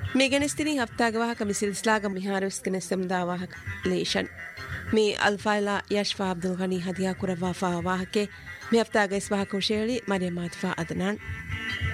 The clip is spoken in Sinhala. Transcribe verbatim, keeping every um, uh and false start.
මේ ගෙනස්තිනි හෆ්තාග වාහක මිසිල් ස්ලාග මිහාරුස් ගෙනස්සම්දා වාහක ලේෂන් මේ අල්ෆයිලා යෂ්ෆා අබ්දුල් ගනි හදියා කුරවා ෆා වාහකේ මේ හෆ්තාග ඉස් වාහක උෂේලි මරියම් මාතිෆා අදනන්